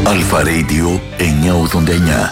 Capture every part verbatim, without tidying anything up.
Αλφα Radio εννιακόσια ογδόντα εννιά.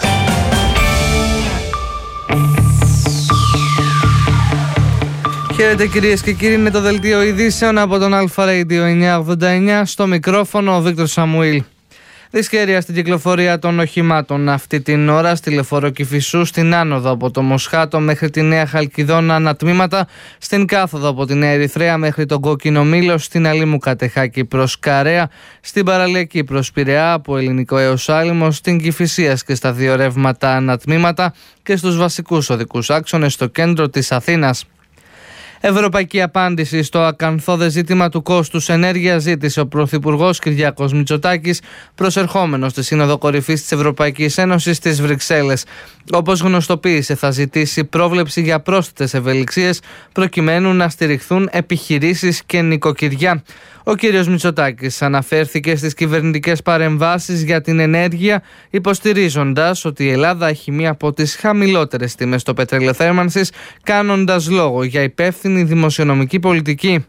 Χαίρετε κυρίες και κύριοι, είναι το δελτίο ειδήσεων από τον Αλφα Radio εννιακόσια ογδόντα εννιά. Στο μικρόφωνο ο Βίκτορ Σαμουήλ. Δυσκέρεια στην κυκλοφορία των οχημάτων αυτή την ώρα στη Λεωφόρο Κηφισού, στην άνοδο από το Μοσχάτο μέχρι τη Νέα Χαλκιδόνα ανατμήματα, στην κάθοδο από τη Νέα Ερυθρέα μέχρι τον Κόκκινο Μήλο, στην Αλήμου Κατεχάκη προς Καρέα, στην παραλιακή προς Πειραιά από Ελληνικό έως Άλυμο, στην Κηφισίας και στα δύο ρεύματα ανατμήματα και στους βασικούς οδικούς άξονες στο κέντρο της Αθήνας. Ευρωπαϊκή απάντηση στο ακανθώδες ζήτημα του κόστους ενέργειας ζήτησε ο Πρωθυπουργός Κυριάκος Μητσοτάκης, προσερχόμενος στη Σύνοδο Κορυφής της Ευρωπαϊκής Ένωσης στις Βρυξέλλες. Όπως γνωστοποίησε, θα ζητήσει πρόβλεψη για πρόσθετες ευελιξίες προκειμένου να στηριχθούν επιχειρήσεις και νοικοκυριά. Ο κύριος Μητσοτάκης αναφέρθηκε στις κυβερνητικές παρεμβάσεις για την ενέργεια, υποστηρίζοντας ότι η Ελλάδα έχει μία από τις χαμηλότερες τιμές στο πετρέλαιο θέρμανσης, κάνοντας λόγο για υπεύθυνη δημοσιονομική πολιτική.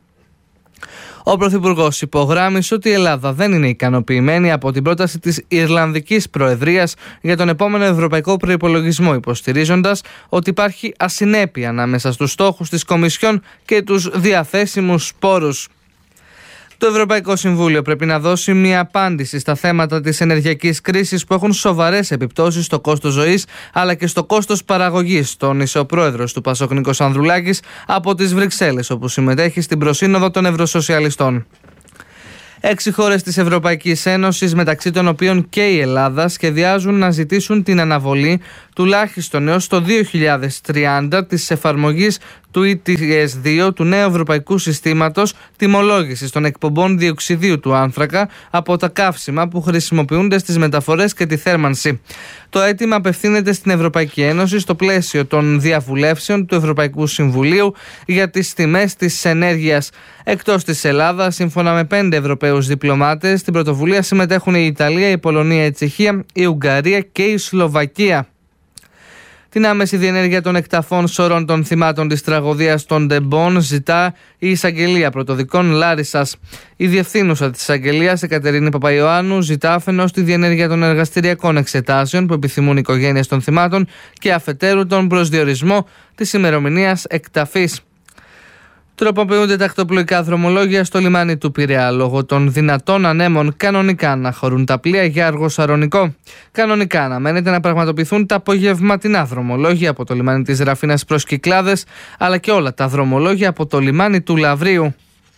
Ο Πρωθυπουργός υπογράμμισε ότι η Ελλάδα δεν είναι ικανοποιημένη από την πρόταση της Ιρλανδικής Προεδρίας για τον επόμενο ευρωπαϊκό προϋπολογισμό, υποστηρίζοντας ότι υπάρχει ασυνέπεια ανάμεσα στους στόχους της Κομισιόν και τους διαθέσιμους πόρους. Το Ευρωπαϊκό Συμβούλιο πρέπει να δώσει μια απάντηση στα θέματα της ενεργειακής κρίσης που έχουν σοβαρές επιπτώσεις στο κόστος ζωής αλλά και στο κόστος παραγωγής, τόνισε ο πρόεδρος του Πασόκ Νίκος Ανδρουλάκης από τις Βρυξέλλες, όπου συμμετέχει στην προσύνοδο των Ευρωσοσιαλιστών. Έξι χώρες της Ευρωπαϊκής Ένωσης, μεταξύ των οποίων και η Ελλάδα, σχεδιάζουν να ζητήσουν την αναβολή τουλάχιστον έως το δύο χιλιάδες τριάντα της εφαρμογής του ι τι ες δύο, του νέου Ευρωπαϊκού Συστήματος Τιμολόγησης των Εκπομπών Διοξιδίου του Άνθρακα από τα καύσιμα που χρησιμοποιούνται στις μεταφορές και τη θέρμανση. Το αίτημα απευθύνεται στην Ευρωπαϊκή Ένωση στο πλαίσιο των διαβουλεύσεων του Ευρωπαϊκού Συμβουλίου για τις τιμές της ενέργειας. Εκτός της Ελλάδας, σύμφωνα με πέντε Ευρωπαίους διπλωμάτες, στην πρωτοβουλία συμμετέχουν η Ιταλία, η Πολωνία, η Τσεχία, η Ουγγαρία και η Σλοβακία. Την άμεση διενέργεια των εκταφών σωρών των θυμάτων της τραγωδίας των Ντεμπών ζητά η εισαγγελία πρωτοδικών Λάρισσας. Η διευθύνουσα της εισαγγελίας, η Κατερίνη Παπαϊωάννου, ζητά αφενός τη διενέργεια των εργαστηριακών εξετάσεων που επιθυμούν οι οικογένειες των θυμάτων και αφετέρου τον προσδιορισμό της ημερομηνίας εκταφής. Τροποποιούνται τα ακτοπλοϊκά δρομολόγια στο λιμάνι του Πειραιά λόγω των δυνατών ανέμων. Κανονικά να χωρούν τα πλοία για Αργοσαρονικό. Κανονικά αναμένεται να πραγματοποιηθούν τα απογευματινά δρομολόγια από το λιμάνι της Ραφίνας προς Κυκλάδες, αλλά και όλα τα δρομολόγια από το λιμάνι του Λαβρίου.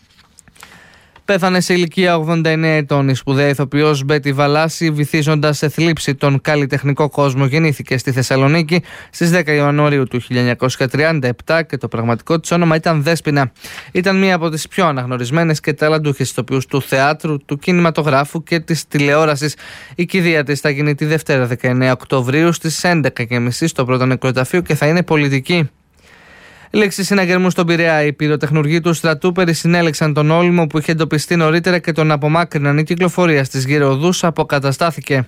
Πέθανε σε ηλικία ογδόντα εννέα ετών η σπουδαία ηθοποιός Μπέτη Βαλάση, βυθίζοντας σε θλίψη τον καλλιτεχνικό κόσμο. Γεννήθηκε στη Θεσσαλονίκη στις δέκα Ιανουαρίου του χίλια εννιακόσια τριάντα επτά και το πραγματικό της όνομα ήταν Δέσποινα. Ήταν μία από τις πιο αναγνωρισμένες και ταλαντούχες ηθοποιούς του θεάτρου, του κινηματογράφου και της τηλεόρασης. Η κηδεία της θα γίνει τη Δευτέρα δεκαεννέα Οκτωβρίου στις έντεκα και μισή στο πρώτο νεκροταφείο και θα είναι πολιτική. Λέξη συναγερμού στον Πειραιά. Οι πυροτεχνουργοί του στρατού περισυνέλεξαν τον όλυμο που είχε εντοπιστεί νωρίτερα και τον απομάκρυναν. Η κυκλοφορία στις γύρω οδούς αποκαταστάθηκε.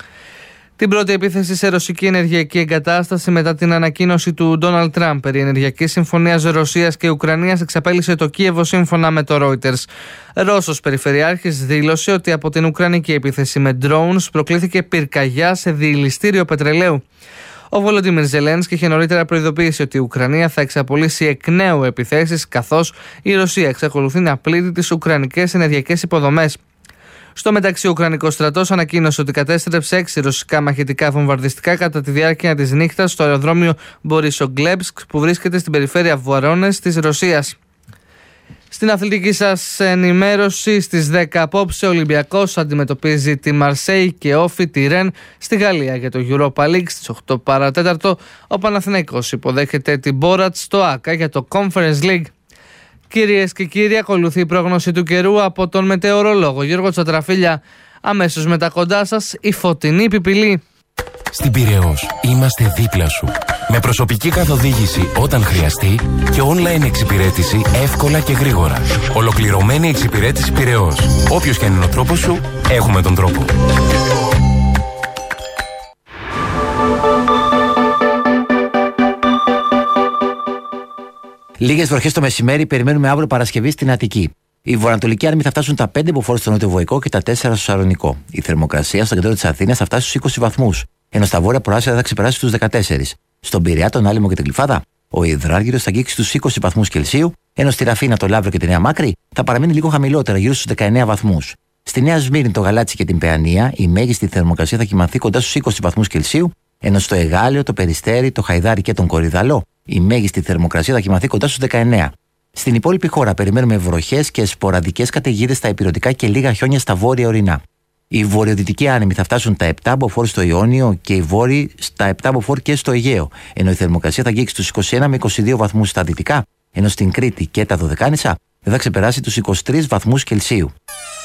Την πρώτη επίθεση σε ρωσική ενεργειακή εγκατάσταση μετά την ανακοίνωση του Ντόναλντ Τραμπ περί ενεργειακής συμφωνίας Ρωσίας και Ουκρανίας εξαπέλυσε το Κίεβο, σύμφωνα με το Reuters. Ρώσος περιφερειάρχης δήλωσε ότι από την ουκρανική επίθεση με drones προκλήθηκε πυρκαγιά σε διηλιστήριο πετρελαίου. Ο Βολοντίμιρ Ζελένσκι είχε νωρίτερα προειδοποιήσει ότι η Ουκρανία θα εξαπολύσει εκ νέου επιθέσεις, καθώς η Ρωσία εξακολουθεί να πλήττει τις ουκρανικές ενεργειακές υποδομές. Στο μεταξύ, ο Ουκρανικός στρατός ανακοίνωσε ότι κατέστρεψε έξι ρωσικά μαχητικά βομβαρδιστικά κατά τη διάρκεια της νύχτας στο αεροδρόμιο Μπορισογκλέμπσκ που βρίσκεται στην περιφέρεια Βουαρώνες της Ρωσίας. Στην αθλητική σας ενημέρωση, στις δέκα απόψε ο Ολυμπιακός αντιμετωπίζει τη Μαρσέη και Όφη τη Ρεν στη Γαλλία για το Europa League. Στις οκτώ παρά τέταρτο ο Παναθηναϊκός υποδέχεται την Μπόρατ στο Άκα για το Conference League. Κυρίες και κύριοι, ακολουθεί η πρόγνωση του καιρού από τον μετεωρολόγο Γιώργο Τσατραφίλια. Αμέσως μετά κοντά σας η φωτεινή πιπηλή. Στην Πειραιώς είμαστε δίπλα σου. Με προσωπική καθοδήγηση όταν χρειαστεί και online εξυπηρέτηση εύκολα και γρήγορα. Ολοκληρωμένη εξυπηρέτηση Πειραιώς. Όποιος και αν είναι ο τρόπος σου, έχουμε τον τρόπο. Λίγες βροχές το μεσημέρι περιμένουμε αύριο Παρασκευή στην Αττική. Οι βορειοανατολικοί άνεμοι θα φτάσουν τα πέντε μποφόρ στο νότιο-βοϊκό και τα τέσσερα στο Σαλονικό. Η θερμοκρασία στο κέντρο της Αθήνας θα φτάσει στους είκοσι βαθμούς, ενώ στα βόρεια προάστια θα ξεπεράσει τους δεκατέσσερις. Στον Πειραιά, τον Άλυμο και την Γλυφάδα, ο υδράργυρος θα αγγίξει στους είκοσι βαθμούς Κελσίου, ενώ στη Ραφίνα, το Λαύριο και τη Νέα Μάκρη θα παραμείνει λίγο χαμηλότερα, γύρω στους δεκαεννέα βαθμούς. Στη Νέα Σμύρνη, το Γαλάτσι και την Παιανία, η μέγιστη θερμοκρασία θα κυμανθεί κοντά στους είκοσι βαθμούς Κελσίου, ενώ στο Εγάλεο, το Περιστέρι, το Χαϊδάρι και τον Κορυδαλό, η μέγιστη θερμοκρασία θα κυμανθεί κοντά στους δεκαεννέα. Στην υπόλοιπη χώρα περιμένουμε βροχές και σποραδικές καταιγίδες στα ηπειρωτικά και λίγα χιόνια στα βόρεια ορεινά. Οι βορειοδυτικοί άνεμοι θα φτάσουν τα επτά μποφόρ στο Ιόνιο και οι βόρειοι στα επτά μποφόρ και στο Αιγαίο, ενώ η θερμοκρασία θα αγγίξει τους είκοσι ένα με είκοσι δύο βαθμούς στα δυτικά, ενώ στην Κρήτη και τα Δωδεκάνησα δεν θα ξεπεράσει τους είκοσι τρεις βαθμούς Κελσίου.